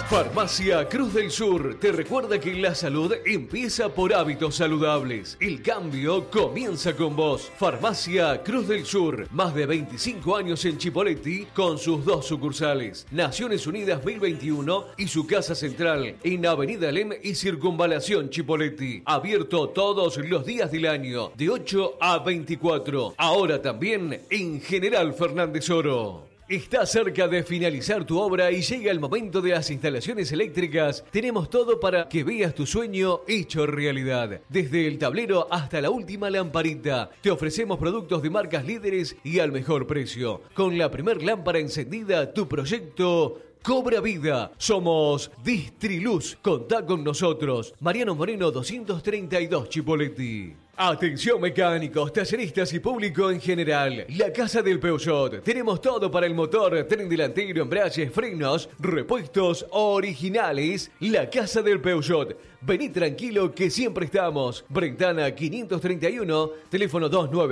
Farmacia Cruz del Sur te recuerda que la salud empieza por hábitos saludables. El cambio comienza con vos. Farmacia Cruz del Sur, más de 25 años en Chipoleti con sus 2 sucursales. Naciones Unidas 1021 y su casa central en Avenida Lem y Circunvalación Chipoleti. Abierto todos los días del año, de 8 a 24. Ahora también en General Fernández Oro. Está cerca de finalizar tu obra y llega el momento de las instalaciones eléctricas. Tenemos todo para que veas tu sueño hecho realidad. Desde el tablero hasta la última lamparita. Te ofrecemos productos de marcas líderes y al mejor precio. Con la primer lámpara encendida, tu proyecto cobra vida. Somos Distriluz. Contá con nosotros. Mariano Moreno 232 Chipoleti. Atención mecánicos, talleristas y público en general. La Casa del Peugeot. Tenemos todo para el motor, tren delantero, embragues, frenos, repuestos originales. La Casa del Peugeot. Vení tranquilo que siempre estamos. Brentana 531, teléfono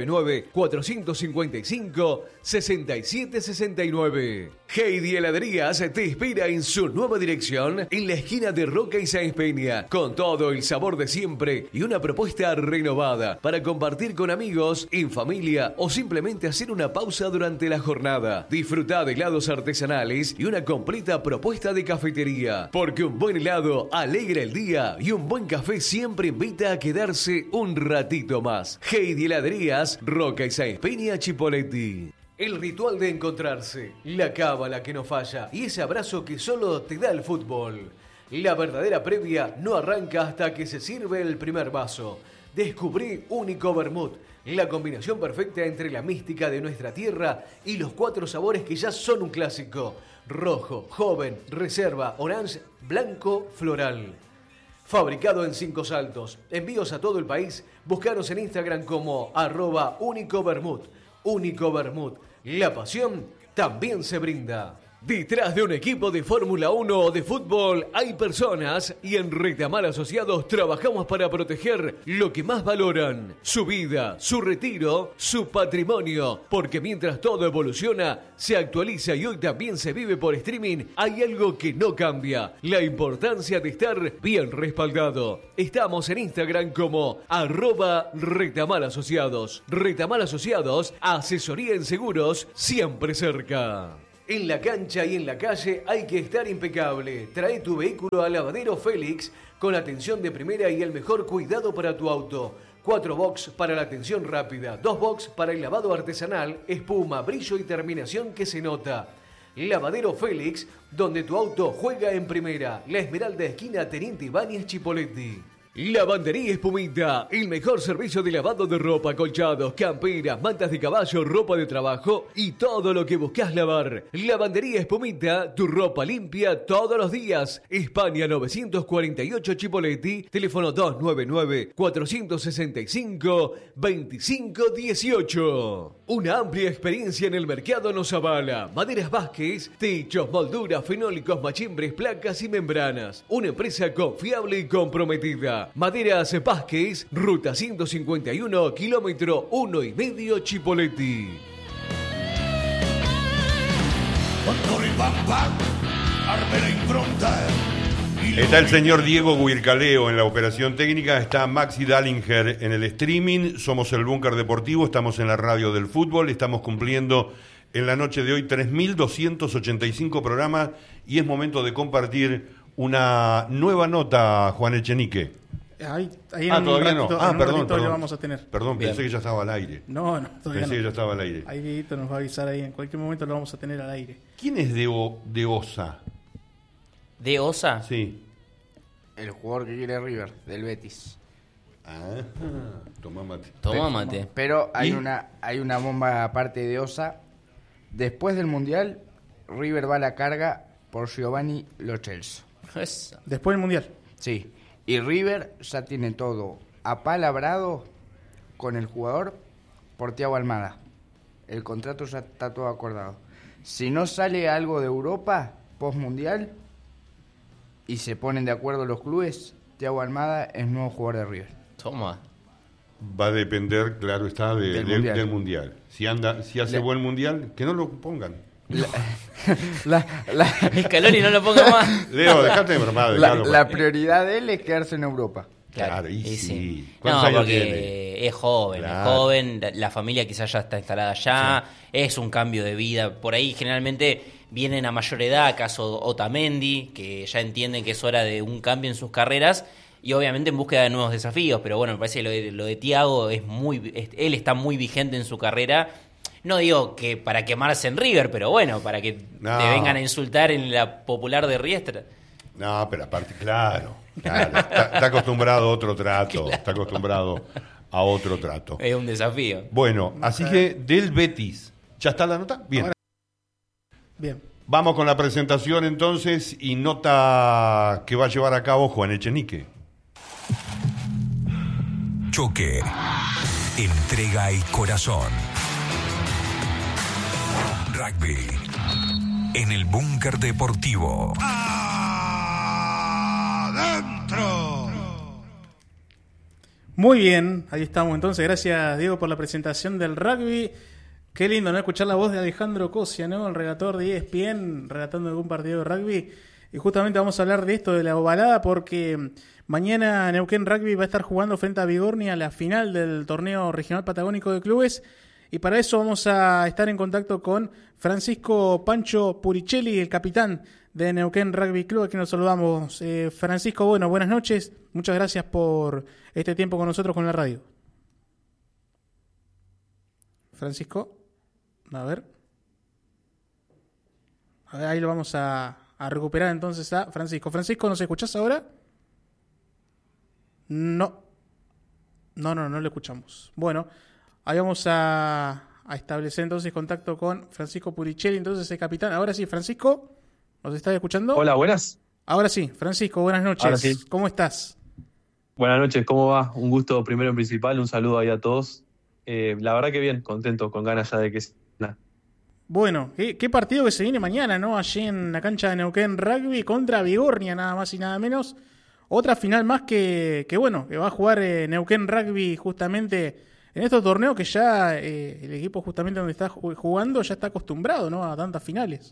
299-455-6769. Heidi Heladerías te espera en su nueva dirección en la esquina de Roca y Sáenz Peña, con todo el sabor de siempre y una propuesta renovada para compartir con amigos, en familia o simplemente hacer una pausa durante la jornada. Disfrutá de helados artesanales y una completa propuesta de cafetería, porque un buen helado alegra el día y un buen café siempre invita a quedarse un ratito más. Heidi Heladerías, Roca y Sáenz Peña, Chipoleti. El ritual de encontrarse, la cábala que no falla y ese abrazo que solo te da el fútbol. La verdadera previa no arranca hasta que se sirve el primer vaso. Descubrí Único Vermut, la combinación perfecta entre la mística de nuestra tierra y los 4 sabores que ya son un clásico. Rojo, joven, reserva, orange, blanco, floral. Fabricado en 5 Saltos. Envíos a todo el país. Búscanos en Instagram como @únicovermut. Único Vermut. La pasión también se brinda. Detrás de un equipo de Fórmula 1 o de fútbol hay personas y en Retamar Asociados trabajamos para proteger lo que más valoran: su vida, su retiro, su patrimonio. Porque mientras todo evoluciona, se actualiza y hoy también se vive por streaming, hay algo que no cambia: la importancia de estar bien respaldado. Estamos en Instagram como @Retamar Asociados. Retamar Asociados, asesoría en seguros siempre cerca. En la cancha y en la calle hay que estar impecable. Trae tu vehículo a Lavadero Félix con atención de primera y el mejor cuidado para tu auto. 4 box para la atención rápida, 2 box para el lavado artesanal, espuma, brillo y terminación que se nota. Lavadero Félix, donde tu auto juega en primera. La Esmeralda, esquina Teniente Ibáñez, Chipoleti. Lavandería Espumita, el mejor servicio de lavado de ropa, colchados, camperas, mantas de caballo, ropa de trabajo y todo lo que buscas lavar. Lavandería Espumita, tu ropa limpia todos los días. España 948 Chipoleti, teléfono 299-465-2518. Una amplia experiencia en el mercado nos avala. Maderas Vázquez, techos, molduras, fenólicos, machimbres, placas y membranas. Una empresa confiable y comprometida. Maderas Vázquez, ruta 151, kilómetro 1,5 Chipoleti. Está el señor Diego Guircaleo en la operación técnica, está Maxi Dallinger en el streaming, somos el Búnker Deportivo, estamos en la radio del fútbol, estamos cumpliendo en la noche de hoy 3.285 programas y es momento de compartir una nueva nota, Juan Echenique. Ahí en todavía un ratito, no. Perdón. lo vamos a tener. Perdón, Bien. Pensé que ya estaba al aire. No, todavía Que ya estaba al aire. Ahí Dieguito nos va a avisar ahí, en cualquier momento lo vamos a tener al aire. ¿Quién es de Osa? ¿De Osa? Sí. El jugador que quiere River, del Betis. Tomá mate. Toma mate. Pero hay ¿Y? una bomba aparte de Osa. Después del Mundial, River va a la carga por Giovanni Lo Celso. Esa. Después del Mundial. Sí. Y River ya tiene todo apalabrado con el jugador por Thiago Almada. El contrato ya está todo acordado. Si no sale algo de Europa post-mundial y se ponen de acuerdo los clubes, Thiago Almada es nuevo jugador de River. Toma. Va a depender, claro está, del Mundial. mundial. Si hace buen mundial, que no lo pongan. Scaloni no lo ponga más. Leo, dejate de bromar. La prioridad de él es quedarse en Europa. Claro, y Y sí. No, ¿Cuántos años porque tiene? es joven, Claro. la familia quizás ya está instalada allá, es un cambio de vida. Por ahí generalmente vienen a mayor edad, caso Otamendi, que ya entienden que es hora de un cambio en sus carreras y obviamente en búsqueda de nuevos desafíos. Pero bueno, me parece que lo de Thiago él está muy vigente en su carrera. No digo que para quemarse en River, pero bueno, para que te vengan a insultar en la popular de Riestra. No, pero aparte, claro. Está acostumbrado a otro trato. Está acostumbrado a otro trato. Es un desafío. Bueno, así que del Betis. ¿Ya está la nota? Bien. Bien. Vamos con la presentación entonces y nota que va a llevar a cabo Juan Echenique. Choque. Entrega el corazón. Rugby. En el búnker deportivo. Muy bien, ahí estamos entonces. Gracias, Diego, por la presentación del rugby. Qué lindo, ¿no? Escuchar la voz de Alejandro Cosia, ¿no? El relator de ESPN, relatando algún partido de rugby. Y justamente vamos a hablar de esto, de la ovalada, porque mañana Neuquén Rugby va a estar jugando frente a Vigornia la final del torneo regional patagónico de clubes. Y para eso vamos a estar en contacto con Francisco Pancho Puricelli, el capitán de Neuquén Rugby Club, a quien nos saludamos. Francisco, bueno, buenas noches. Muchas gracias por este tiempo con nosotros con la radio. Francisco, a ver, ahí lo vamos a recuperar entonces a Francisco. Francisco, ¿nos escuchás ahora? No lo escuchamos. Bueno, ahí vamos a establecer entonces contacto con Francisco Puricelli, entonces el capitán. Ahora sí, Francisco, ¿nos estás escuchando? Hola, buenas. Ahora sí, Francisco, buenas noches. Ahora sí. ¿Cómo estás? Buenas noches, ¿cómo va? Un gusto primero en principal, un saludo ahí a todos. La verdad que bien, contento, con ganas ya de que... Bueno, qué partido que se viene mañana, ¿no? Allí en la cancha de Neuquén Rugby contra Vigornia, nada más y nada menos. Otra final más que bueno, que va a jugar Neuquén Rugby justamente en estos torneos que ya el equipo justamente donde está jugando ya está acostumbrado, ¿no? A tantas finales.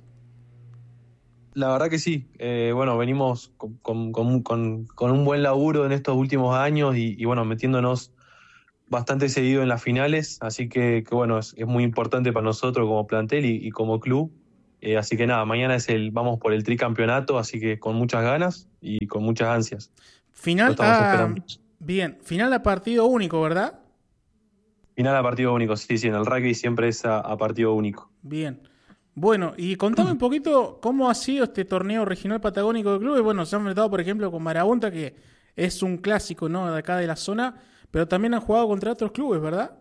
La verdad que sí. Bueno, venimos con un buen laburo en estos últimos años y bueno, metiéndonos bastante seguido en las finales, así que bueno, es muy importante para nosotros como plantel y como club. Así que nada, mañana vamos por el tricampeonato, así que con muchas ganas y con muchas ansias. Final Lo estamos esperando. Bien, final a partido único, ¿verdad? Final a partido único, sí, en el rugby siempre es a partido único. Bien. Bueno, y contame un poquito cómo ha sido este torneo regional patagónico de clubes. Bueno, se han enfrentado, por ejemplo, con Marabunta, que es un clásico, ¿no? De acá de la zona, pero también han jugado contra otros clubes, ¿verdad?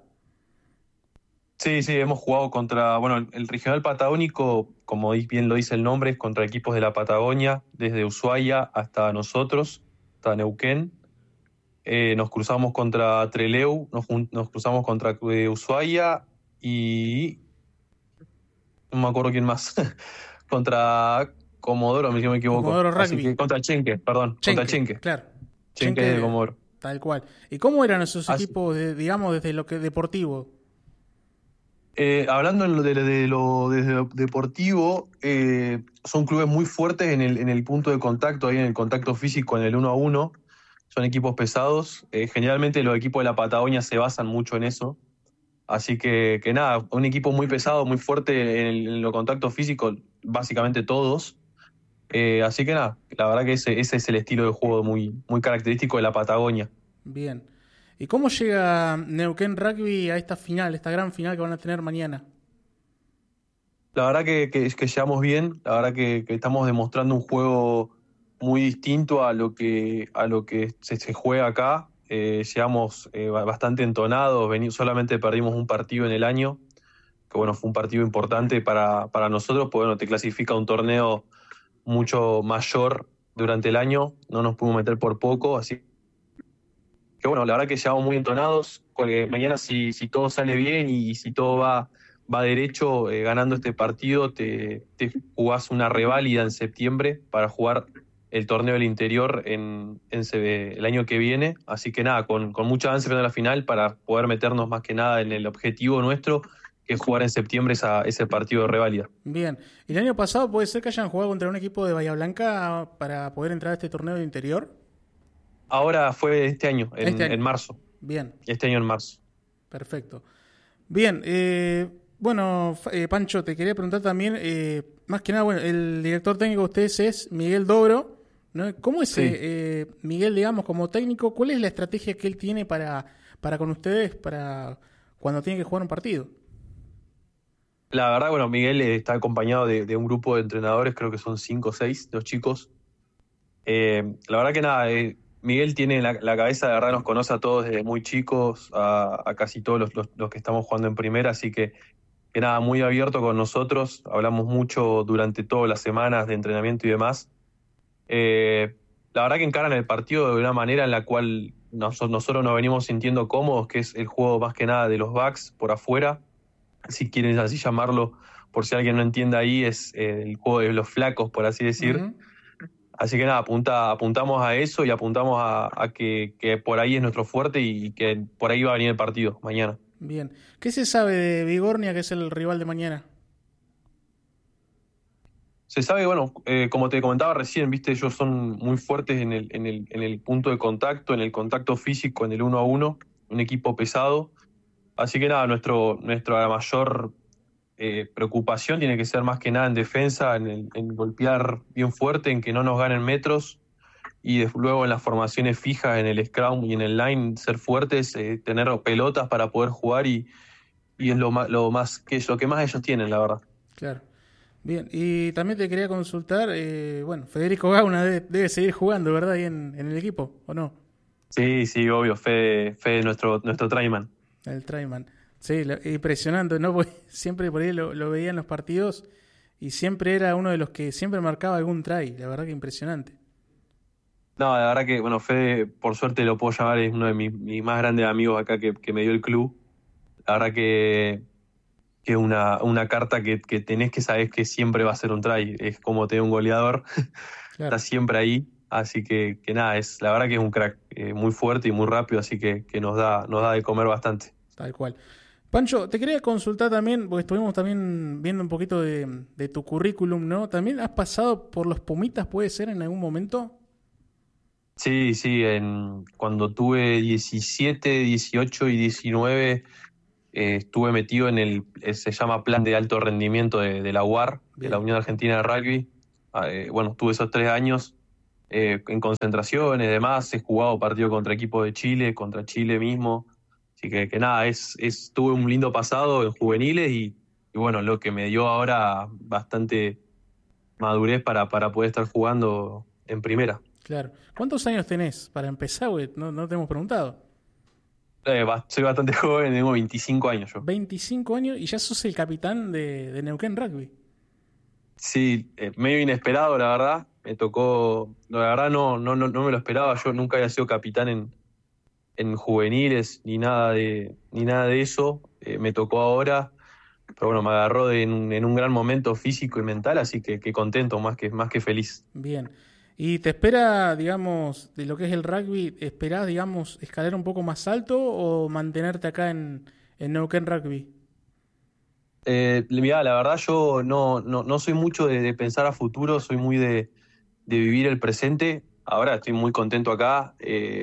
Sí, hemos jugado contra, bueno, el regional patagónico, como bien lo dice el nombre, es contra equipos de la Patagonia, desde Ushuaia hasta nosotros, hasta Neuquén. Nos cruzamos contra Trelew, nos cruzamos contra Ushuaia y no me acuerdo quién más, contra Comodoro, si no me equivoco. Comodoro Así Rugby. que contra Chenque, perdón, contra Chenque. Claro. Chenque de Comodoro. Tal cual. ¿Y cómo eran esos Así. equipos, digamos, desde lo que deportivo? Hablando de lo deportivo, son clubes muy fuertes en el punto de contacto, ahí en el contacto físico, en el 1 a 1. Son equipos pesados. Generalmente los equipos de la Patagonia se basan mucho en eso. Así que nada, un equipo muy pesado, muy fuerte en lo contacto físico, básicamente todos. Así que nada, la verdad que ese es el estilo de juego muy, muy característico de la Patagonia. Bien. ¿Y cómo llega Neuquén Rugby a esta final, esta gran final que van a tener mañana? La verdad que llegamos bien, la verdad que estamos demostrando un juego muy distinto a lo que se juega acá. Llegamos bastante entonados, solamente perdimos un partido en el año, que bueno, fue un partido importante para nosotros, porque bueno, te clasifica un torneo mucho mayor durante el año, no nos pudimos meter por poco, así que bueno, la verdad que llegamos muy entonados, porque mañana si todo sale bien y si todo va derecho, ganando este partido, te jugás una reválida en septiembre para jugar el torneo del interior el año que viene. Así que nada, con mucha ansia en la final para poder meternos más que nada en el objetivo nuestro, que jugar en septiembre ese partido de reválida. Bien. ¿El año pasado puede ser que hayan jugado contra un equipo de Bahía Blanca para poder entrar a este torneo de interior? Ahora fue este año, Este año. en marzo. Bien. Este año en marzo. Perfecto. Bien, bueno, Pancho, te quería preguntar también, más que nada, bueno, el director técnico de ustedes es Miguel Dobro, ¿no? ¿Cómo es Miguel, digamos, como técnico? ¿Cuál es la estrategia que él tiene para con ustedes para cuando tienen que jugar un partido? La verdad, bueno, Miguel está acompañado de un grupo de entrenadores, creo que son 5 o 6, los chicos. La verdad que nada, Miguel tiene la cabeza, de verdad nos conoce a todos desde muy chicos, a casi todos los que estamos jugando en primera, así que nada, muy abierto con nosotros, hablamos mucho durante todas las semanas de entrenamiento y demás. La verdad que encaran el partido de una manera en la cual nosotros nos venimos sintiendo cómodos, que es el juego más que nada de los backs por afuera, si quieren así llamarlo, por si alguien no entiende ahí, es el juego de los flacos, por así decir. Uh-huh. Así que nada, apuntamos a eso y apuntamos a que por ahí es nuestro fuerte y que por ahí va a venir el partido mañana. Bien. ¿Qué se sabe de Vigornia, que es el rival de mañana? Se sabe, bueno, como te comentaba recién, viste, ellos son muy fuertes en el punto de contacto, en el contacto físico, en el 1 a 1, un equipo pesado. Así que nada, nuestra mayor preocupación tiene que ser más que nada en defensa, en golpear bien fuerte, en que no nos ganen metros y luego en las formaciones fijas, en el scrum y en el line, ser fuertes, tener pelotas para poder jugar y es lo que más ellos tienen, la verdad. Claro. Bien, y también te quería consultar, bueno, Federico Gauna debe seguir jugando, ¿verdad? Ahí en el equipo, ¿o no? Sí, obvio, Fede es nuestro tryman. El tryman. Sí, impresionante, ¿no? Porque siempre por ahí lo veía en los partidos y siempre era uno de los que siempre marcaba algún try, la verdad que impresionante. No, la verdad que, bueno, Fede, por suerte lo puedo llamar, es uno de mis más grandes amigos acá que me dio el club. La verdad que una carta que tenés que saber que siempre va a ser un try. Es como tener un goleador, Claro. está siempre ahí. Así que nada, la verdad que es un crack, muy fuerte y muy rápido, así que nos da de comer bastante. Tal cual. Pancho, te quería consultar también, porque estuvimos también viendo un poquito de tu currículum, ¿no? ¿También has pasado por los Pumitas, puede ser, en algún momento? Sí, cuando tuve 17, 18 y 19 estuve metido en se llama Plan de Alto Rendimiento de la UAR, de la Unión Argentina de Rugby. Bueno, estuve esos 3 años en concentraciones y demás, he jugado partido contra equipos de Chile, contra Chile mismo. Así que nada, tuve un lindo pasado en juveniles y bueno, lo que me dio ahora bastante madurez para poder estar jugando en primera. Claro. ¿Cuántos años tenés para empezar, güey? No te hemos preguntado. Soy bastante joven, tengo 25 años yo. 25 años y ya sos el capitán de Neuquén Rugby. Sí, medio inesperado, la verdad. Me tocó, la verdad no me lo esperaba. Yo nunca había sido capitán en juveniles ni nada de eso. Me tocó ahora, pero bueno, me agarró en un gran momento físico y mental, así que contento, más que feliz. Bien. ¿Y te espera, digamos, de lo que es el rugby, esperás, digamos, escalar un poco más alto o mantenerte acá en Neuquén Rugby? Mirá, la verdad yo no soy mucho de pensar a futuro, soy muy de vivir el presente. Ahora estoy muy contento acá.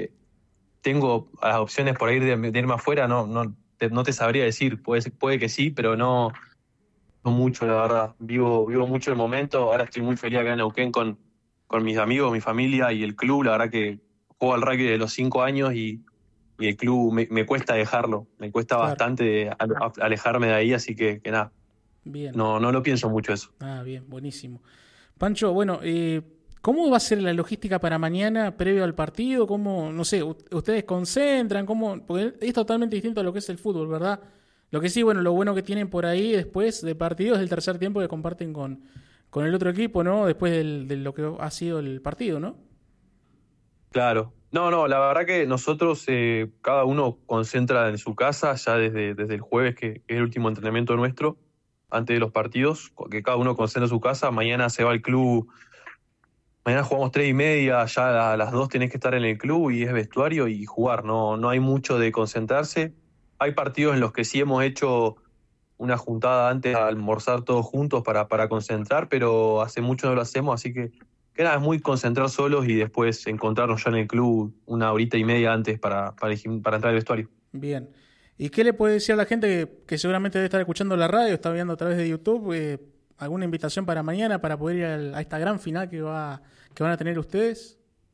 Tengo las opciones por ir de irme afuera, no te sabría decir, puede que sí, pero no mucho, la verdad. Vivo mucho el momento. Ahora estoy muy feliz acá en Neuquén con mis amigos, mi familia y el club. La verdad que juego al rugby de los 5 años y el club me cuesta dejarlo. Me cuesta Claro. bastante alejarme de ahí, así que nada. Bien. No lo pienso mucho eso. Ah, bien, buenísimo. Pancho, bueno, ¿cómo va a ser la logística para mañana previo al partido? ¿Cómo, no sé, ustedes concentran? Porque es totalmente distinto a lo que es el fútbol, ¿verdad? Lo que sí, bueno, lo bueno que tienen por ahí después de partido es el tercer tiempo que comparten con el otro equipo, ¿no? Después de lo que ha sido el partido, ¿no? Claro. No, la verdad que nosotros cada uno concentra en su casa ya desde el jueves, que es el último entrenamiento nuestro, antes de los partidos, que cada uno concentra en su casa. Mañana se va al club, mañana jugamos 3:30, ya a las 2 tenés que estar en el club y es vestuario y jugar, no hay mucho de concentrarse. Hay partidos en los que sí hemos hecho una juntada antes a almorzar todos juntos para concentrar, pero hace mucho no lo hacemos, así que nada, es muy concentrar solos y después encontrarnos ya en el club una horita y media antes para entrar al vestuario. Bien. ¿Y qué le puede decir a la gente que seguramente debe estar escuchando la radio, está viendo a través de YouTube? ¿Alguna invitación para mañana para poder ir a esta gran final que van a tener ustedes?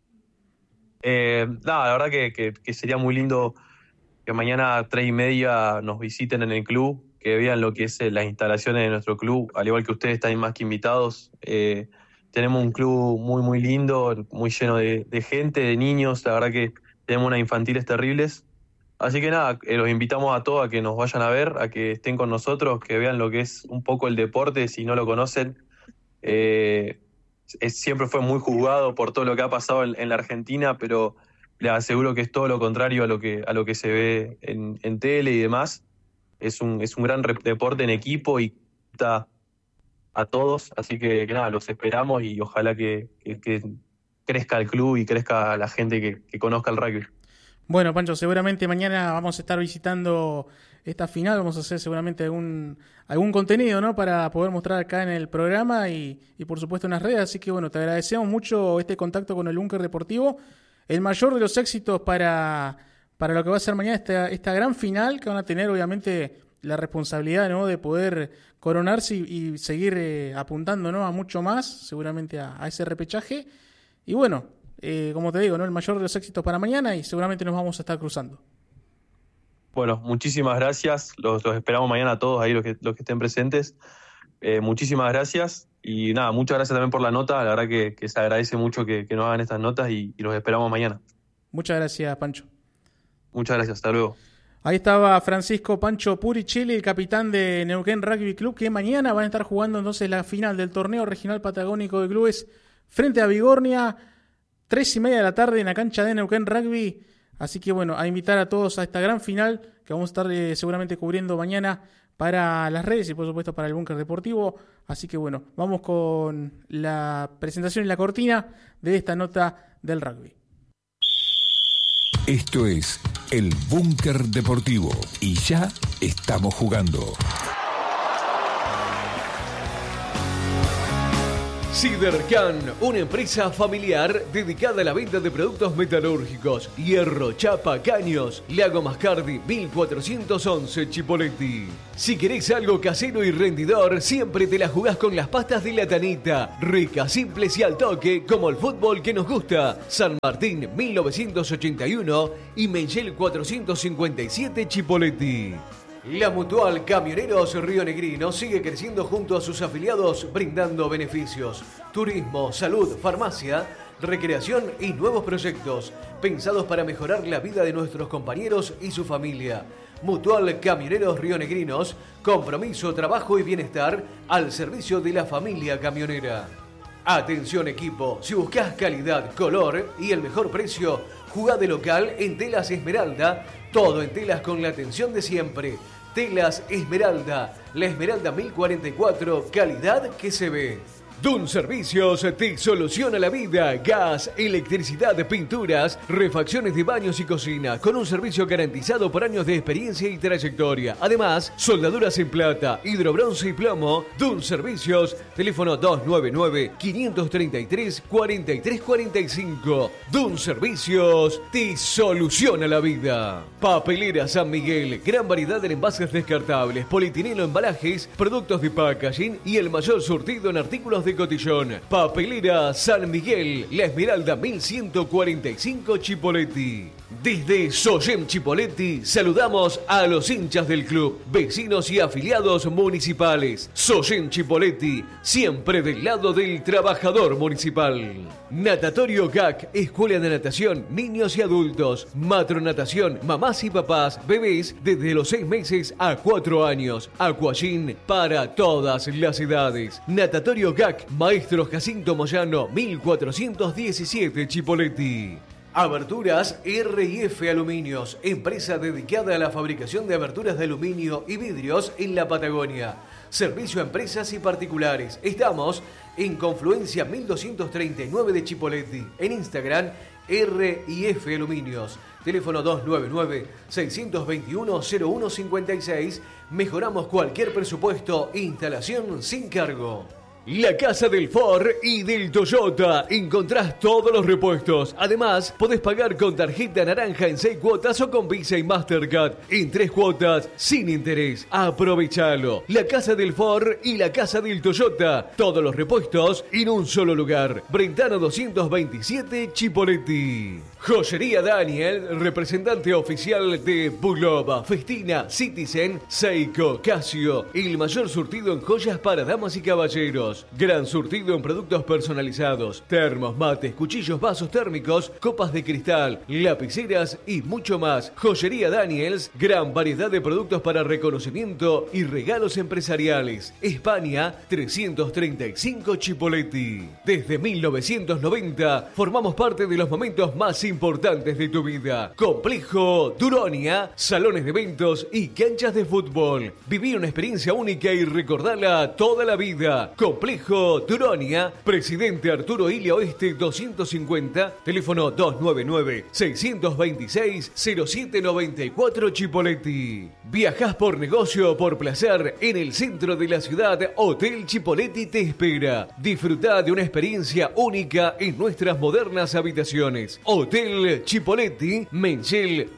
La verdad que sería muy lindo que mañana a 3:30 nos visiten en el club, que vean lo que es las instalaciones de nuestro club, al igual que ustedes están más que invitados. Tenemos un club muy, muy lindo, muy lleno de gente, de niños, la verdad que tenemos unas infantiles terribles. Así que nada, los invitamos a todos a que nos vayan a ver, a que estén con nosotros, que vean lo que es un poco el deporte, si no lo conocen. Siempre fue muy juzgado por todo lo que ha pasado en la Argentina, pero les aseguro que es todo lo contrario a lo que se ve en tele y demás. Es un gran deporte en equipo y está a todos, así que nada, los esperamos y ojalá que crezca el club y crezca la gente que conozca el rugby. Bueno, Pancho, seguramente mañana vamos a estar visitando esta final, vamos a hacer seguramente algún contenido, ¿no?, para poder mostrar acá en el programa y por supuesto en las redes, así que bueno, te agradecemos mucho este contacto con el Búnker Deportivo, el mayor de los éxitos para lo que va a ser mañana esta gran final, que van a tener obviamente la responsabilidad, ¿no?, de poder coronarse y seguir apuntando, ¿no?, a mucho más, seguramente a ese repechaje. Y bueno, como te digo, ¿no?, el mayor de los éxitos para mañana y seguramente nos vamos a estar cruzando. Bueno, muchísimas gracias. Los esperamos mañana a todos ahí, los que estén presentes. Muchísimas gracias. Y nada, muchas gracias también por la nota. La verdad que se agradece mucho que nos hagan estas notas y los esperamos mañana. Muchas gracias, Pancho. Muchas gracias. Hasta luego. Ahí estaba Francisco Pancho Purichilli, el capitán de Neuquén Rugby Club, que mañana van a estar jugando entonces la final del torneo regional patagónico de clubes frente a Bigornia, 3:30 de la tarde en la cancha de Neuquén Rugby. Así que bueno, a invitar a todos a esta gran final que vamos a estar seguramente cubriendo mañana para las redes y por supuesto para el Búnker Deportivo. Así que bueno, vamos con la presentación y la cortina de esta nota del rugby. Esto es el Búnker Deportivo y ya estamos jugando. Sidercan, una empresa familiar dedicada a la venta de productos metalúrgicos, hierro, chapa, caños, Lago Mascardi, 1411 Chipoleti. Si querés algo casero y rendidor, siempre te la jugás con las pastas de la Tanita, ricas, simples y al toque, como el fútbol que nos gusta. San Martín, 1981 y Menchel 457 Chipoleti. La Mutual Camioneros Rionegrinos sigue creciendo junto a sus afiliados, brindando beneficios, turismo, salud, farmacia, recreación y nuevos proyectos pensados para mejorar la vida de nuestros compañeros y su familia. Mutual Camioneros Rionegrinos, compromiso, trabajo y bienestar al servicio de la familia camionera. Atención equipo, si buscas calidad, color y el mejor precio, jugá de local en Telas Esmeralda, todo en telas con la atención de siempre. Telas Esmeralda, la Esmeralda 1044, calidad que se ve. Dun Servicios te soluciona la vida. Gas, electricidad, pinturas, refacciones de baños y cocina, con un servicio garantizado por años de experiencia y trayectoria. Además, soldaduras en plata, hidrobronce y plomo. Dun Servicios, teléfono 299-533-4345. Dun Servicios te soluciona la vida. Papelera San Miguel, gran variedad en envases descartables, polietileno, embalajes, productos de packaging y el mayor surtido en artículos de cotillón. Papelera San Miguel, la Esmeralda 1145 Chipoleti. Desde Soyem Chipoleti saludamos a los hinchas del club, vecinos y afiliados municipales. Soyem Chipoleti, siempre del lado del trabajador municipal. Natatorio GAC, escuela de natación, niños y adultos. Matronatación, mamás y papás, bebés desde los 6 meses a 4 años. Aquagym para todas las edades. Natatorio GAC, Maestro Jacinto Moyano, 1417 Chipoleti. Aberturas R&F Aluminios, empresa dedicada a la fabricación de aberturas de aluminio y vidrios en la Patagonia. Servicio a empresas y particulares. Estamos en Confluencia 1239 de Chipoleti. En Instagram, R&F Aluminios. Teléfono 299-621-0156. Mejoramos cualquier presupuesto. Instalación sin cargo. La Casa del Ford y del Toyota. Encontrás todos los repuestos. Además, podés pagar con tarjeta naranja en 6 cuotas o con Visa y Mastercard en 3 cuotas sin interés. Aprovechalo. La Casa del Ford y la Casa del Toyota. Todos los repuestos en un solo lugar. Brentano 227, Chipoleti. Joyería Daniel, representante oficial de Bulova, Festina, Citizen, Seiko, Casio. El mayor surtido en joyas para damas y caballeros. Gran surtido en productos personalizados, termos, mates, cuchillos, vasos térmicos, copas de cristal, lapiceras y mucho más. Joyería Daniels, gran variedad de productos para reconocimiento y regalos empresariales. España, 335 Chipoleti. Desde 1990 formamos parte de los momentos más importantes de tu vida. Complejo Duronia, salones de eventos y canchas de fútbol. Viví una experiencia única y recordala toda la vida. Complejo Duronia, Presidente Arturo Illia Oeste 250, teléfono 299-626-0794 Chipoleti. Viajás por negocio o por placer en el centro de la ciudad, Hotel Chipoleti te espera. Disfrutá de una experiencia única en nuestras modernas habitaciones. Hotel Chipoleti, Menchel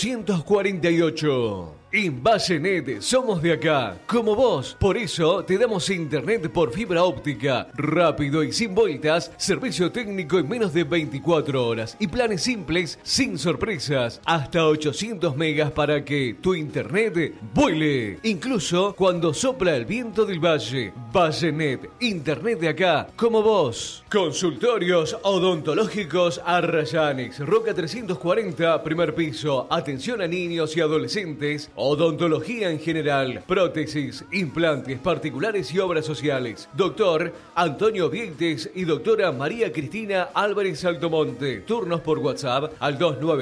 248. En Vallenet somos de acá, como vos. Por eso te damos internet por fibra óptica, rápido y sin vueltas, servicio técnico en menos de 24 horas y planes simples sin sorpresas, hasta 800 megas para que tu internet vuele, incluso cuando sopla el viento del valle. Vallenet, internet de acá, como vos. Consultorios odontológicos Arrayanes, Roca 340, primer piso. Atención a niños y adolescentes. Odontología en general, prótesis, implantes particulares y obras sociales. Doctor Antonio Vieites y doctora María Cristina Álvarez Altomonte. Turnos por WhatsApp al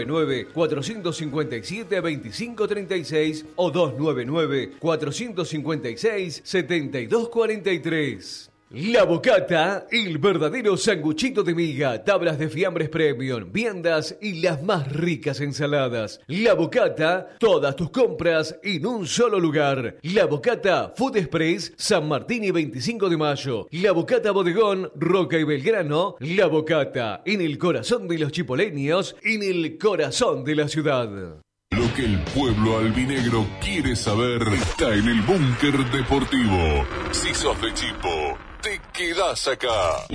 299-457-2536 o 299-456-7243. La Bocata, el verdadero sanguchito de miga, tablas de fiambres premium, viandas y las más ricas ensaladas. La Bocata, todas tus compras en un solo lugar. La Bocata Food Express, San Martín y 25 de Mayo. La Bocata Bodegón, Roca y Belgrano. La Bocata, en el corazón de los chipoleños, en el corazón de la ciudad. Lo que el pueblo albinegro quiere saber está en el Búnker Deportivo. Si sos de Chipo, te quedás acá.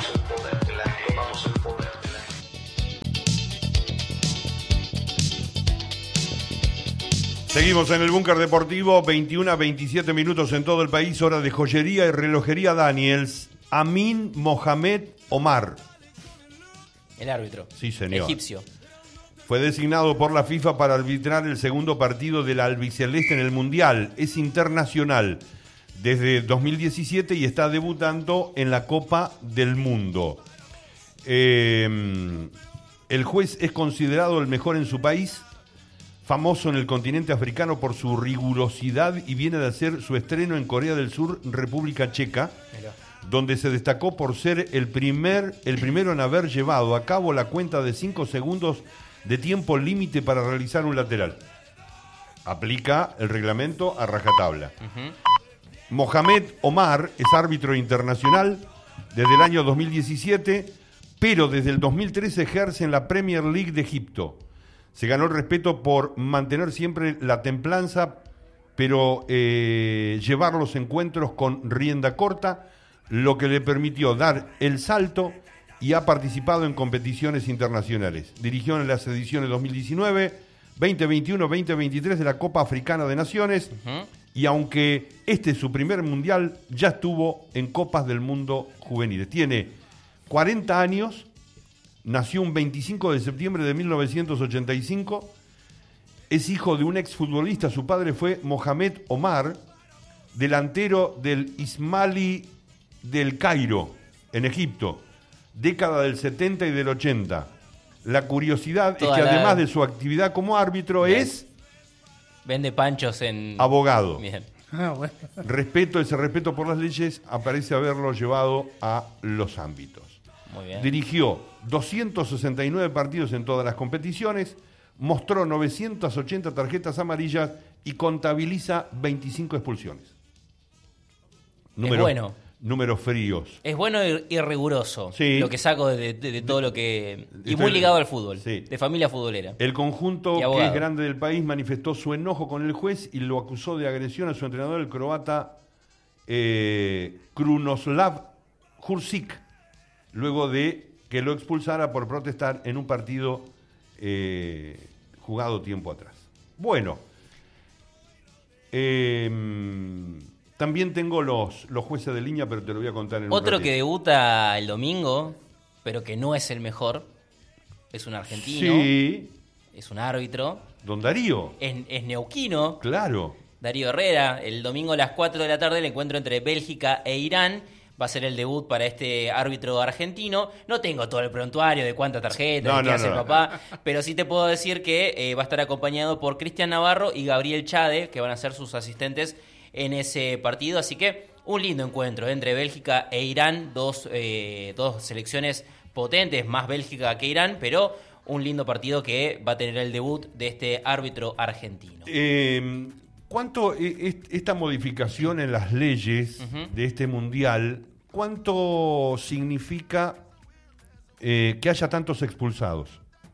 Seguimos en el Búnker Deportivo, 21 a 27 minutos en todo el país, hora de joyería y relojería Daniels. Amin Mohamed Omar. El árbitro. Sí, señor. Egipcio. Fue designado por la FIFA para arbitrar el segundo partido del albiceleste en el Mundial. Es internacional desde 2017 y está debutando en la Copa del Mundo. El juez es considerado el mejor en su país, famoso en el continente africano por su rigurosidad, y viene de hacer su estreno en Corea del Sur, República Checa, donde se destacó por ser el primero en haber llevado a cabo la cuenta de 5 segundos de tiempo límite para realizar un lateral. Aplica el reglamento a rajatabla. Mohamed Omar es árbitro internacional desde el año 2017, pero desde el 2013 ejerce en la Premier League de Egipto. Se ganó el respeto por mantener siempre la templanza, pero llevar los encuentros con rienda corta, lo que le permitió dar el salto, y ha participado en competiciones internacionales. Dirigió en las ediciones 2019, 2021, 2023 de la Copa Africana de Naciones, y aunque este es su primer mundial, ya estuvo en Copas del Mundo juveniles. Tiene 40 años, nació un 25 de septiembre de 1985, es hijo de un exfutbolista, su padre fue Mohamed Omar, delantero del Ismaili del Cairo, en Egipto, década del 70 y del 80. La curiosidad es que además de su actividad como árbitro, vende panchos en... abogado. Bien. Bueno. Ese respeto por las leyes aparece haberlo llevado a los ámbitos. Muy bien. Dirigió 269 partidos en todas las competiciones, mostró 980 tarjetas amarillas y contabiliza 25 expulsiones. Bueno. Números fríos. Es bueno y riguroso, Sí. lo que saco de todo lo que... Y Estoy- muy ligado al fútbol, Sí. de familia futbolera. El conjunto Y que abogado. es grande del país manifestó su enojo con el juez y lo acusó de agresión a su entrenador, el croata Krunoslav Hursic, luego de que lo expulsara por protestar en un partido jugado tiempo atrás. Bueno, también tengo los jueces de línea, pero te lo voy a contar en un Otro ratito. que debuta el domingo, pero que no es el mejor, es un argentino, Sí, es un árbitro, don Darío, es neuquino, claro. Darío Herrera. El domingo a las 4 de la tarde el encuentro entre Bélgica e Irán. Va a ser el debut para este árbitro argentino. No tengo todo el prontuario de cuántas tarjetas, de qué hace el papá, pero sí te puedo decir que va a estar acompañado por Cristian Navarro y Gabriel Chade, que van a ser sus asistentes en ese partido. Así que un lindo encuentro entre Bélgica e Irán, dos selecciones potentes, más Bélgica que Irán, pero un lindo partido que va a tener el debut de este árbitro argentino. ¿Cuánto esta modificación en las leyes de este mundial, cuánto significa que haya tantos expulsados?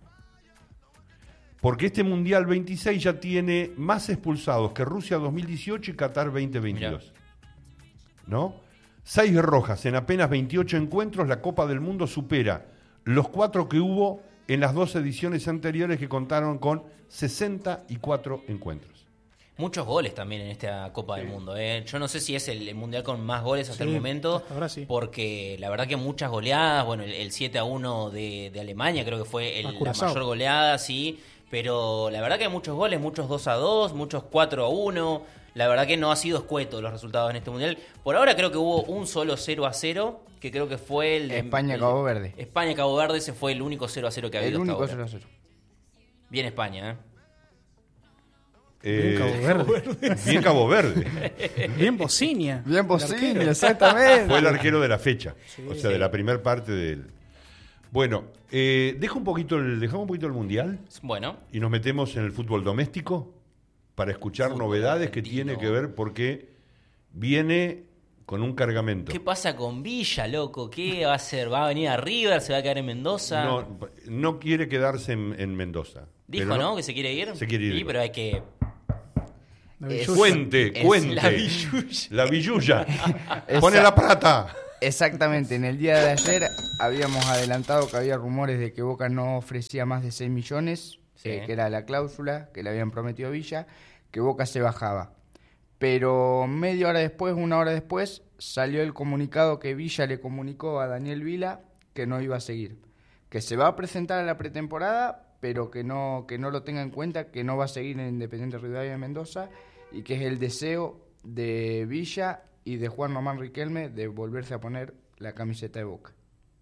Porque este mundial 26 ya tiene más expulsados que Rusia 2018 y Qatar 2022. ¿No? 6 rojas en apenas 28 encuentros. La Copa del Mundo supera los 4 que hubo en las 2 ediciones anteriores, que contaron con 64 encuentros. Muchos goles también en esta Copa del Mundo. Yo no sé si es el mundial con más goles hasta el momento, ahora sí. porque la verdad que muchas goleadas. Bueno, el 7-1 de Alemania creo que fue la Curazao. mayor goleada, sí. Pero la verdad que hay muchos goles, muchos 2-2, muchos 4-1. La verdad que no ha sido escueto los resultados en este mundial. Por ahora creo que hubo un solo 0-0, que creo que fue el de España-Cabo Verde. España-Cabo Verde, ese fue el único 0-0 que ha habido El hasta único ahora. 0-0. Bien España, Bien Cabo Verde. Bien Cabo Verde. Bien Bocinia. Bien posible, exactamente. Fue el arquero de la fecha. O sea, de Sí. la primera parte del... Bueno, dejamos un poquito el Mundial Bueno, y nos metemos en el fútbol doméstico para escuchar Fútbol novedades que argentino. tiene que ver, porque viene con un cargamento. ¿qué pasa con Villa, loco? ¿Qué va a hacer? ¿Va a venir a River? ¿Se va a quedar en Mendoza? No quiere quedarse en Mendoza. Dijo, Pero ¿no? Que se quiere ir. Se quiere ir. Sí, pero hay que... La Villuya. Cuente. la billulla. La billulla. Esa- Pone la plata. Exactamente, en el día de ayer habíamos adelantado que había rumores de que Boca no ofrecía más de 6 millones, Sí. que era la cláusula que le habían prometido a Villa, que Boca se bajaba. Pero media hora después, una hora después, salió el comunicado que Villa le comunicó a Daniel Vila que no iba a seguir, que se va a presentar a la pretemporada, pero que no lo tenga en cuenta, que no va a seguir en Independiente Rivadavia de Mendoza, y que es el deseo de Villa y de Juan Román Riquelme de volverse a poner la camiseta de Boca.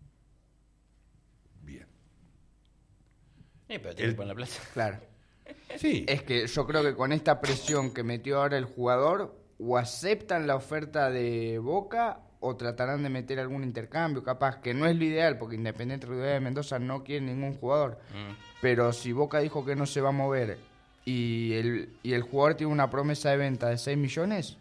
Bien. Pero tiene que poner la plata. Claro. Sí. Es que yo creo que con esta presión que metió ahora el jugador, o aceptan la oferta de Boca o tratarán de meter algún intercambio, capaz, que no es lo ideal, porque Independiente Rivadavia de Mendoza no quiere ningún jugador. Pero si Boca dijo que no se va a mover y el jugador tiene una promesa de venta de 6 millones...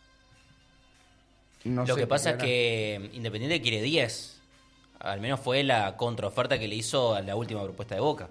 No Lo sé que pasa qué es que Independiente quiere 10. Al menos fue la contraoferta que le hizo a la última propuesta de Boca.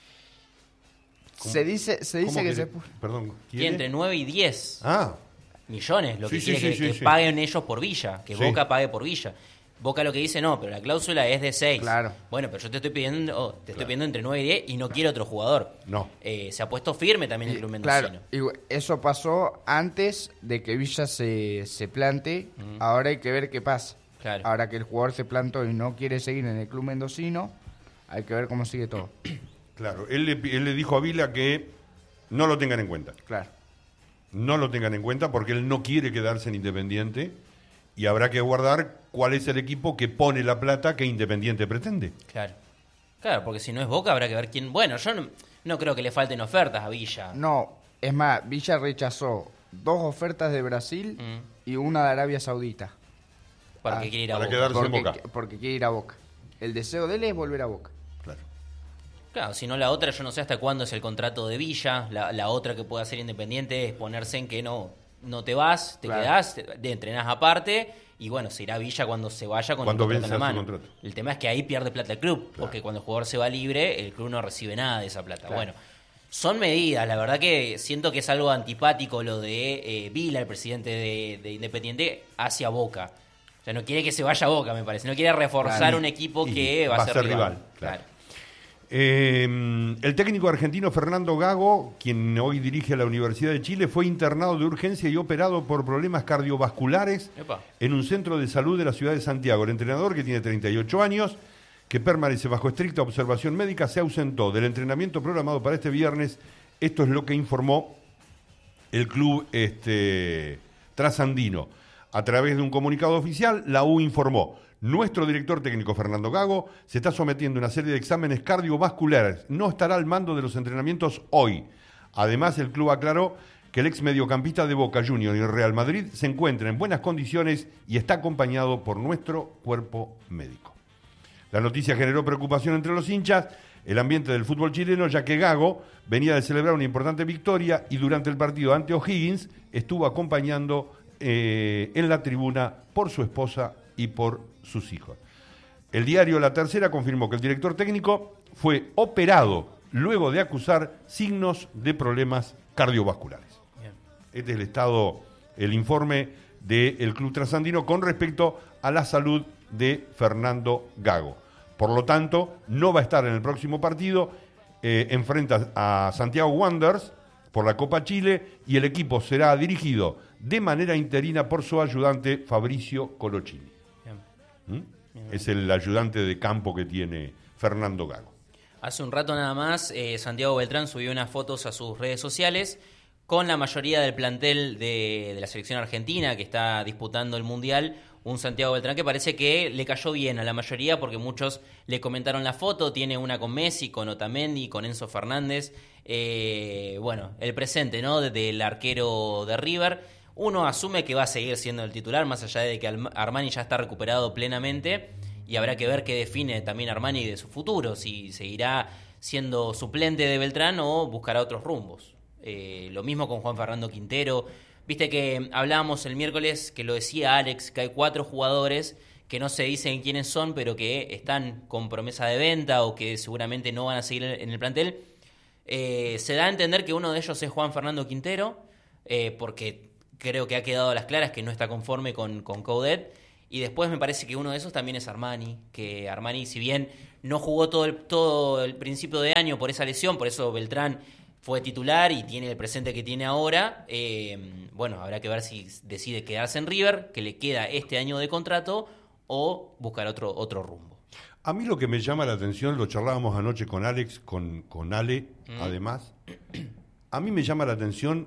Se dice ¿Cómo que quiere? se... Perdón. Y entre 9 y 10 Ah, millones, lo que Sí, quiere sí, que sí. paguen ellos por Villa, que Sí. Boca pague por Villa. Boca lo que dice, no, pero la cláusula es de 6. Claro. Bueno, pero yo te estoy pidiendo entre 9 y 10 y no quiero otro jugador. No. Se ha puesto firme también el club mendocino. Claro, y eso pasó antes de que Villa se plante. Ahora hay que ver qué pasa. Claro. Ahora que el jugador se plantó y no quiere seguir en el club mendocino, hay que ver cómo sigue todo. claro. Él le dijo a Vila que no lo tengan en cuenta. Claro. No lo tengan en cuenta porque él no quiere quedarse en Independiente y habrá que guardar cuál es el equipo que pone la plata que Independiente pretende. Claro. Claro, porque si no es Boca habrá que ver quién... Bueno, yo no creo que le falten ofertas a Villa. No, es más, Villa rechazó 2 ofertas de Brasil y una de Arabia Saudita. Para que quiera ir a para Boca. quedarse en Boca. Porque quiere ir a Boca. El deseo de él es volver a Boca. Claro, si no la otra, yo no sé hasta cuándo es el contrato de Villa. La otra que puede hacer Independiente es ponerse en que no te vas, te quedás, te entrenás aparte. Y bueno, se irá Villa cuando se vaya con el contrato en la mano. El tema es que ahí pierde plata el club, porque cuando el jugador se va libre, el club no recibe nada de esa plata. Bueno, son medidas, la verdad que siento que es algo antipático lo de Vila, el presidente de Independiente, hacia Boca. O sea, no quiere que se vaya a Boca, me parece. No quiere reforzar un equipo que va a ser rival. Claro. El técnico argentino Fernando Gago, quien hoy dirige a la Universidad de Chile, fue internado de urgencia y operado por problemas cardiovasculares en un centro de salud de la ciudad de Santiago. El entrenador, que tiene 38 años, que permanece bajo estricta observación médica, se ausentó del entrenamiento programado para este viernes. Esto es lo que informó el club trasandino. A través de un comunicado oficial, la U informó: nuestro director técnico Fernando Gago se está sometiendo a una serie de exámenes cardiovasculares. No estará al mando de los entrenamientos hoy. Además, el club aclaró que el ex mediocampista de Boca Juniors y el Real Madrid se encuentra en buenas condiciones y está acompañado por nuestro cuerpo médico. La noticia generó preocupación entre los hinchas, el ambiente del fútbol chileno, ya que Gago venía de celebrar una importante victoria y durante el partido ante O'Higgins estuvo acompañando en la tribuna por su esposa y por sus hijos. El diario La Tercera confirmó que el director técnico fue operado luego de acusar signos de problemas cardiovasculares. Bien. Este es el informe del club trasandino con respecto a la salud de Fernando Gago. Por lo tanto, no va a estar en el próximo partido. Enfrenta a Santiago Wanderers por la Copa Chile y el equipo será dirigido de manera interina por su ayudante Fabricio Colochini. Es el ayudante de campo que tiene Fernando Gago. Hace un rato nada más, Santiago Beltrán subió unas fotos a sus redes sociales con la mayoría del plantel de la selección argentina que está disputando el Mundial. Un Santiago Beltrán que parece que le cayó bien a la mayoría porque muchos le comentaron la foto. Tiene una con Messi, con Otamendi, con Enzo Fernández. Bueno, el presente, ¿no?, del arquero de River. Uno asume que va a seguir siendo el titular, más allá de que Armani ya está recuperado plenamente, y habrá que ver qué define también Armani de su futuro, si seguirá siendo suplente de Beltrán o buscará otros rumbos. Lo mismo con Juan Fernando Quintero. Viste que hablábamos el miércoles, que lo decía Alex, que hay 4 jugadores que no se dicen quiénes son, pero que están con promesa de venta o que seguramente no van a seguir en el plantel. Se da a entender que uno de ellos es Juan Fernando Quintero, porque creo que ha quedado a las claras que no está conforme con Coudet. Y después me parece que uno de esos también es Armani, que Armani, si bien no jugó todo el principio de año por esa lesión, por eso Beltrán fue titular y tiene el presente que tiene ahora, bueno, habrá que ver si decide quedarse en River, que le queda este año de contrato, o buscar otro rumbo. A mí lo que me llama la atención, lo charlábamos anoche con Alex, con Ale, además, a mí me llama la atención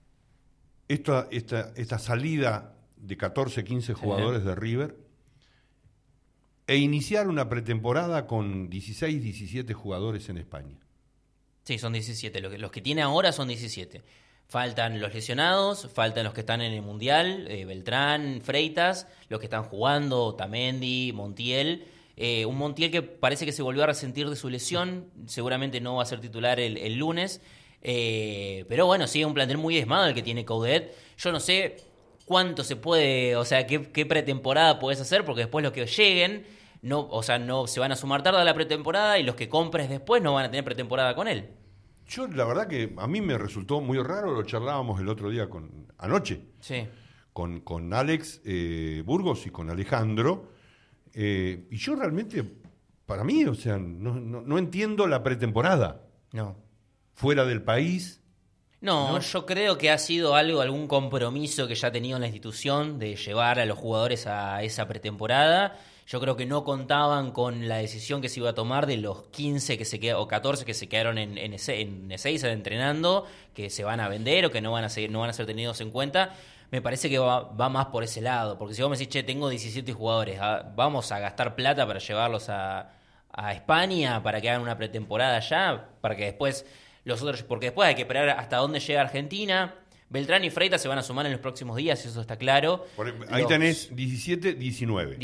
esta salida de 14, 15 jugadores de River e iniciar una pretemporada con 16, 17 jugadores en España. Sí, son 17. Los que tiene ahora son 17. Faltan los lesionados, faltan los que están en el Mundial, Beltrán, Freitas, los que están jugando, Otamendi, Montiel. Un Montiel que parece que se volvió a resentir de su lesión, seguramente no va a ser titular el lunes. Pero bueno, sigue un plantel muy diezmado el que tiene Coudet. Yo no sé cuánto se puede, o sea, qué pretemporada puedes hacer, porque después los que lleguen no se van a sumar tarde a la pretemporada y los que compres después no van a tener pretemporada con él. Yo la verdad que a mí me resultó muy raro, lo charlábamos el otro día anoche, sí, con Alex Burgos y con Alejandro, y yo realmente, para mí, o sea, no entiendo la pretemporada. No. Fuera del país. No, yo creo que ha sido algún compromiso que ya ha tenido la institución de llevar a los jugadores a esa pretemporada. Yo creo que no contaban con la decisión que se iba a tomar de los 15 que se quedaron, o 14 que se quedaron en Ezeiza entrenando, que se van a vender o que no van a ser tenidos en cuenta. Me parece que va más por ese lado, porque si vos me decís, che, tengo 17 jugadores, vamos a gastar plata para llevarlos a España para que hagan una pretemporada allá, para que después los otros, porque después hay que esperar hasta dónde llega Argentina, Beltrán y Freitas se van a sumar en los próximos días, eso está claro. Ahí tenés 17, 19.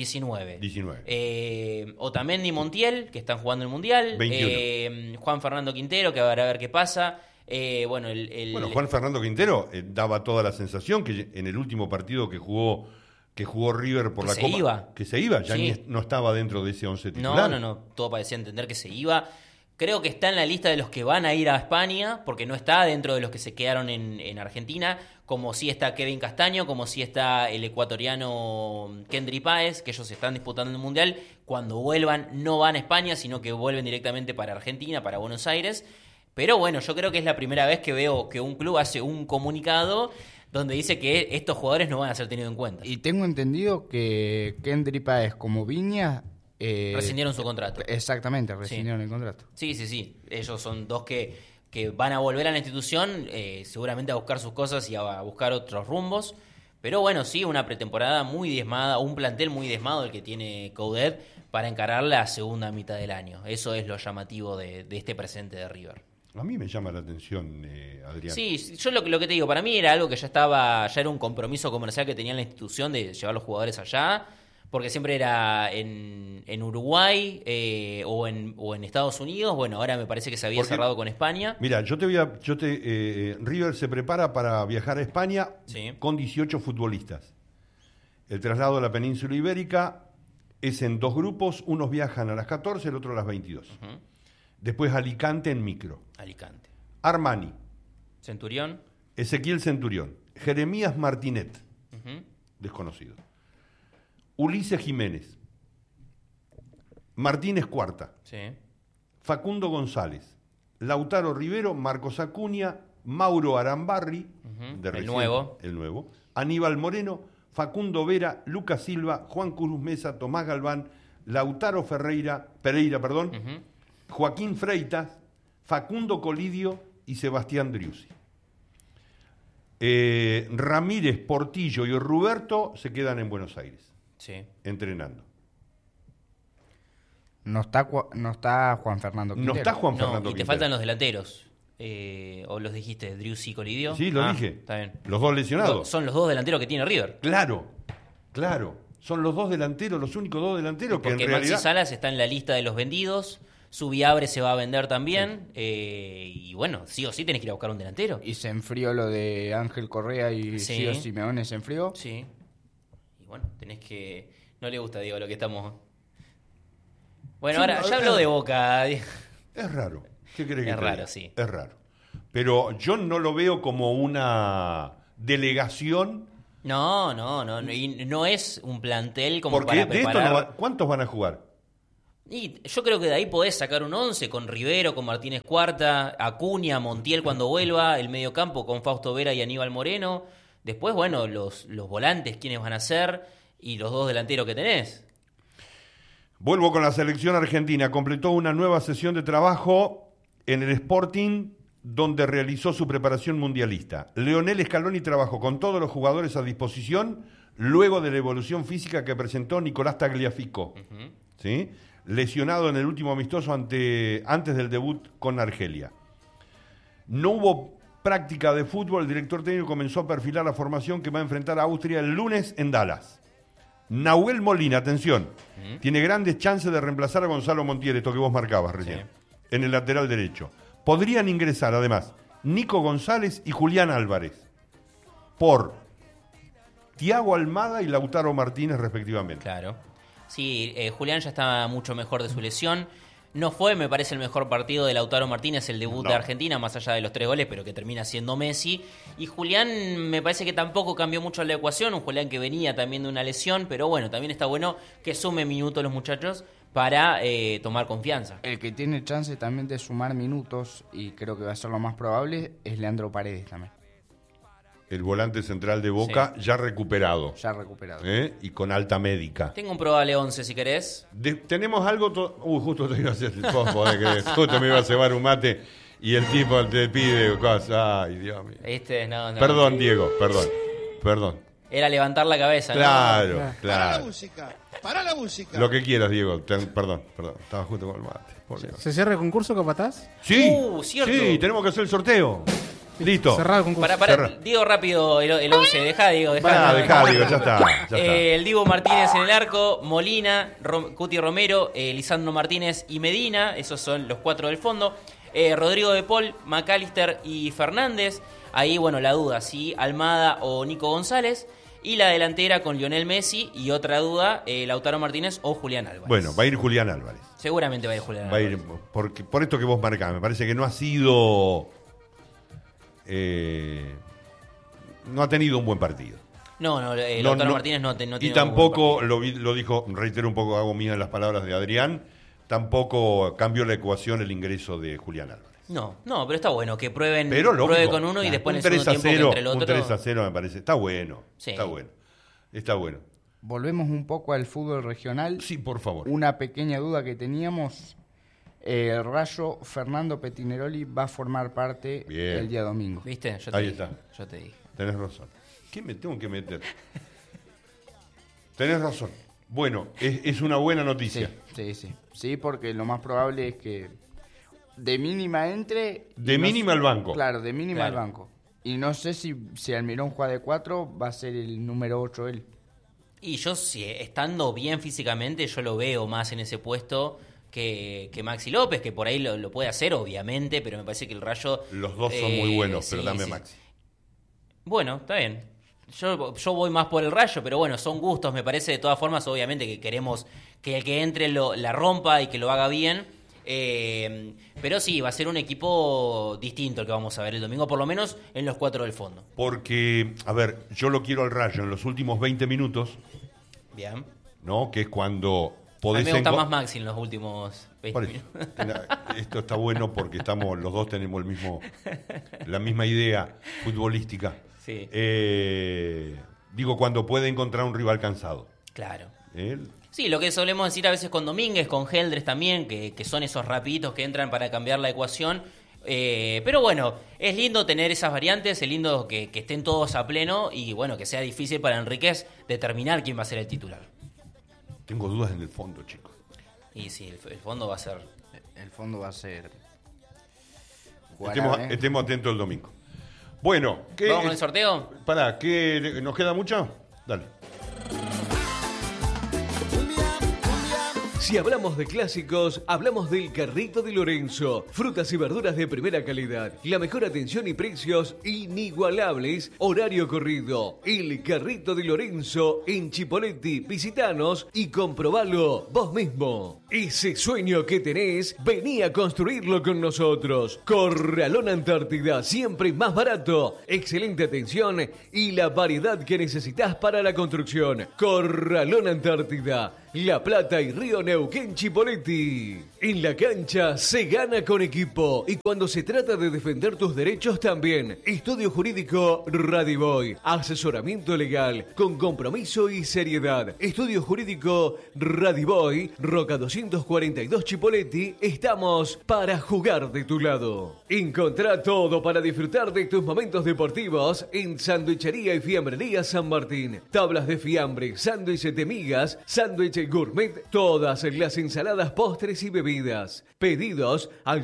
19. Otamendi y Montiel, que están jugando el Mundial. 21. Juan Fernando Quintero, que habrá a ver qué pasa. Bueno, Juan Fernando Quintero daba toda la sensación que en el último partido que jugó River por la Copa, que se iba, ya sí. no estaba dentro de ese 11 titular. No, todo parecía entender que se iba. Creo que está en la lista de los que van a ir a España, porque no está dentro de los que se quedaron en Argentina, como sí está Kevin Castaño, como sí está el ecuatoriano Kendry Páez, que ellos están disputando el Mundial. Cuando vuelvan no van a España, sino que vuelven directamente para Argentina, para Buenos Aires. Pero bueno, yo creo que es la primera vez que veo que un club hace un comunicado donde dice que estos jugadores no van a ser tenidos en cuenta. Y tengo entendido que Kendry Páez como Viña... rescindieron su contrato. Exactamente, rescindieron el contrato. Sí. Ellos son dos que van a volver a la institución, seguramente a buscar sus cosas y a buscar otros rumbos. Pero bueno, sí, una pretemporada muy diezmada, un plantel muy diezmado el que tiene Coudet para encarar la segunda mitad del año. Eso es lo llamativo de este presente de River. A mí me llama la atención, Adrián. Sí, yo lo que te digo, para mí era algo que ya era un compromiso comercial que tenía la institución de llevar los jugadores allá, porque siempre era en Uruguay o en Estados Unidos. Bueno, ahora me parece que se había cerrado con España. Mira, River se prepara para viajar a España con 18 futbolistas. El traslado a la península ibérica es en 2 grupos, unos viajan a las 14, el otro a las 22. Uh-huh. Después Alicante en micro. Alicante. Armani. Centurión. Ezequiel Centurión. Jeremías Martinet. Uh-huh. Desconocido. Ulises Jiménez. Martínez Cuarta. Sí. Facundo González. Lautaro Rivero, Marcos Acuña, Mauro Arambarri. Uh-huh. De recién, el nuevo. Aníbal Moreno, Facundo Vera, Lucas Silva, Juan Cruz Mesa, Tomás Galván, Lautaro Pereira, uh-huh. Joaquín Freitas, Facundo Colidio y Sebastián Driussi. Ramírez, Portillo y Ruberto se quedan en Buenos Aires, entrenando. No está Juan Fernando Quintero. No está Juan Fernando Quintero. Y te faltan los delanteros. ¿O los dijiste, Driussi y Colidio? Sí, lo dije. Está bien. Los dos lesionados. Son los dos delanteros que tiene River. Claro. Son los dos delanteros, los únicos dos delanteros que en realidad... Porque Maxi Salas está en la lista de los vendidos, Subiabre se va a vender también, y bueno, sí o sí tenés que ir a buscar un delantero. Y se enfrió lo de Ángel Correa y Gio Simeone, se enfrió. Sí. Y bueno, tenés que... No le gusta, Diego, lo que estamos... Bueno, ahora ya habló de Boca. Es raro. ¿Qué crees que es raro, sí. Es raro. Pero yo no lo veo como una delegación... No. Y no es un plantel como porque para preparar... de esto ¿cuántos van a jugar? Y yo creo que de ahí podés sacar un 11 con Rivero, con Martínez Cuarta, Acuña, Montiel cuando vuelva, el mediocampo con Fausto Vera y Aníbal Moreno. Después, bueno, los volantes, quiénes van a ser, y los dos delanteros que tenés. Vuelvo con la selección argentina. Completó una nueva sesión de trabajo en el Sporting, donde realizó su preparación mundialista. Leonel Scaloni trabajó con todos los jugadores a disposición luego de la evolución física que presentó Nicolás Tagliafico. Uh-huh. ¿Sí? Lesionado en el último amistoso antes del debut con Argelia. No hubo práctica de fútbol, el director técnico comenzó a perfilar la formación que va a enfrentar a Austria el lunes en Dallas. Nahuel Molina, atención, tiene grandes chances de reemplazar a Gonzalo Montiel, esto que vos marcabas recién, en el lateral derecho. Podrían ingresar, además, Nico González y Julián Álvarez, por Thiago Almada y Lautaro Martínez, respectivamente. Claro. Sí, Julián ya está mucho mejor de su lesión. No fue, me parece, el mejor partido de Lautaro Martínez, el debut de Argentina, más allá de los 3 goles, pero que termina siendo Messi. Y Julián me parece que tampoco cambió mucho la ecuación, un Julián que venía también de una lesión, pero bueno, también está bueno que sume minutos los muchachos para tomar confianza. El que tiene chance también de sumar minutos, y creo que va a ser lo más probable, es Leandro Paredes también. El volante central de Boca, ya recuperado. Ya recuperado. Y con alta médica. Tengo un probable 11, si querés. Tenemos algo... justo te iba a hacer el poco, justo me iba a cebar un mate y el tipo te pide cosas. Ay, Dios mío. No. Perdón, Diego, perdón. Era levantar la cabeza, claro, ¿no? Claro. Para la música. Lo que quieras, Diego. Perdón. Estaba justo con el mate. ¿Se cierra el concurso, capataz? Sí, cierto. Sí, tenemos que hacer el sorteo. Listo. Cerrado con Para, Cerra. digo rápido el 11. Dejá, Diego. Dejá, Diego, ya está. El Dibu Martínez en el arco, Molina, Cuti Romero, Lisandro Martínez y Medina. Esos son los 4 del fondo. Rodrigo de Paul, McAllister y Fernández. Ahí, bueno, la duda, si Almada o Nico González. Y la delantera con Lionel Messi. Y otra duda, Lautaro Martínez o Julián Álvarez. Bueno, va a ir Julián Álvarez. Seguramente va a ir Julián Álvarez. Por esto que vos marcás, me parece que no ha sido... no ha tenido un buen partido. No, Lautaro Martínez no tiene y tampoco, lo dijo, reitero un poco, hago mías las palabras de Adrián, tampoco cambió la ecuación el ingreso de Julián Álvarez. No, pero está bueno que pruebe con uno y después un en el segundo tiempo entre el otro. Un 3-0 me parece, está bueno, Sí. está bueno. Volvemos un poco al fútbol regional. Sí, por favor. Una pequeña duda que teníamos. El Rayo Fernando Petineroli va a formar parte Bien. el día domingo. ¿Viste? Ahí está. Yo te dije. Tenés razón. ¿Qué me tengo que meter? Tenés razón. Bueno, es una buena noticia. Sí, porque lo más probable es que de mínima entre... De mínima al banco. Claro, de mínima al banco. Y no sé si Almirón juega de 4, va a ser el número 8 él. Y yo, si estando bien físicamente, yo lo veo más en ese puesto que Maxi López, que por ahí lo puede hacer, obviamente, pero me parece que el Rayo... Los dos son muy buenos, pero dame sí. Maxi. Bueno, está bien. Yo voy más por el Rayo, pero bueno, son gustos, me parece. De todas formas, obviamente que queremos que el que entre la rompa y que lo haga bien. Pero sí, va a ser un equipo distinto el que vamos a ver el domingo, por lo menos en los 4 del fondo. Porque, a ver, yo lo quiero al Rayo en los últimos 20 minutos, Bien. ¿no? Que es cuando A podés... mí me gusta más Maxi en los últimos 20 minutos. Esto está bueno porque los dos tenemos la misma idea futbolística. Sí. Digo, cuando puede encontrar un rival cansado. Claro. ¿Eh? Sí, lo que solemos decir a veces con Domínguez, con Geldres también, que son esos rapiditos que entran para cambiar la ecuación. Pero bueno, es lindo tener esas variantes, es lindo que estén todos a pleno y bueno, que sea difícil para Enríquez determinar quién va a ser el titular. Tengo dudas en el fondo, chicos. Y sí, el fondo va a ser... El fondo va a ser... Estemos atentos el domingo. Bueno, ¿vamos con el sorteo? Pará, ¿nos queda mucho? Dale. Si hablamos de clásicos, hablamos del Carrito de Lorenzo. Frutas y verduras de primera calidad. La mejor atención y precios inigualables. Horario corrido. El Carrito de Lorenzo en Chipoleti. Visitanos y comprobalo vos mismo. Ese sueño que tenés, vení a construirlo con nosotros. Corralón Antártida, siempre más barato. Excelente atención y la variedad que necesitas para la construcción. Corralón Antártida. La Plata y Río Neuquén Chipoleti. En la cancha se gana con equipo y cuando se trata de defender tus derechos también. Estudio Jurídico Radiboy. Asesoramiento legal con compromiso y seriedad. Estudio Jurídico Radiboy, Roca 242 Chipoleti. Estamos para jugar de tu lado. Encontrá todo para disfrutar de tus momentos deportivos en Sanduichería y Fiambrería San Martín. Tablas de fiambre, sándwiches de migas, sándwiches gourmet, todas las ensaladas, postres y bebidas. Pedidos al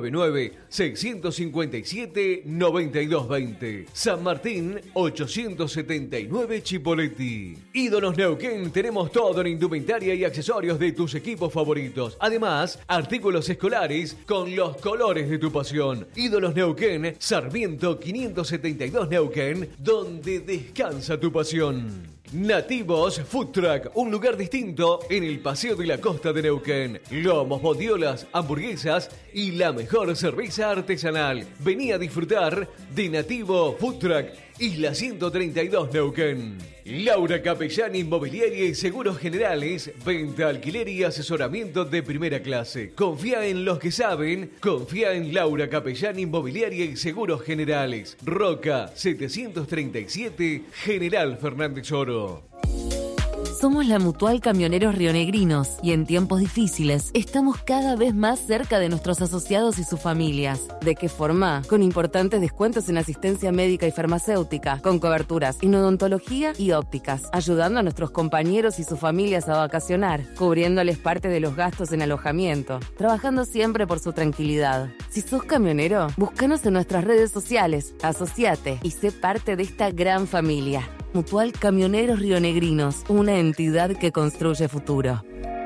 299-657-9220. San Martín, 879 Chipoleti. Ídolos Neuquén, tenemos todo en indumentaria y accesorios de tus equipos favoritos. Además, artículos escolares con los colores de tu pasión. Ídolos Neuquén, Sarmiento 572 Neuquén, donde descansa tu pasión. Nativos Food Truck, un lugar distinto en el Paseo de la Costa de Neuquén. Lomos, bondiolas, hamburguesas y la mejor cerveza artesanal. Vení a disfrutar de Nativo Food Truck, Isla 132 Neuquén. Laura Capellán Inmobiliaria y Seguros Generales, venta, alquiler y asesoramiento de primera clase. Confía en los que saben, confía en Laura Capellán Inmobiliaria y Seguros Generales. Roca 737, General Fernández Oro. Somos la Mutual Camioneros Rionegrinos y en tiempos difíciles estamos cada vez más cerca de nuestros asociados y sus familias. ¿De qué forma? Con importantes descuentos en asistencia médica y farmacéutica, con coberturas en odontología y ópticas, ayudando a nuestros compañeros y sus familias a vacacionar, cubriéndoles parte de los gastos en alojamiento, trabajando siempre por su tranquilidad. Si sos camionero, búscanos en nuestras redes sociales, asociate y sé parte de esta gran familia. Mutual Camioneros Rionegrinos, una entidad que construye futuro.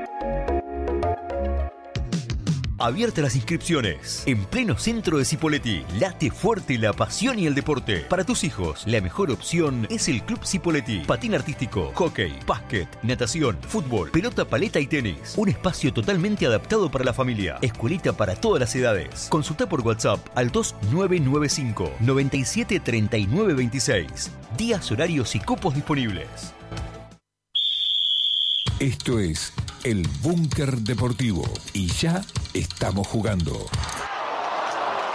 Abiertas las inscripciones. En pleno centro de Cipolletti. Late fuerte la pasión y el deporte. Para tus hijos, la mejor opción es el Club Cipolletti. Patín artístico, hockey, básquet, natación, fútbol, pelota, paleta y tenis. Un espacio totalmente adaptado para la familia. Escuelita para todas las edades. Consulta por WhatsApp al 2995 97 39 26. Días, horarios y cupos disponibles. Esto es El Búnker Deportivo y ya estamos jugando.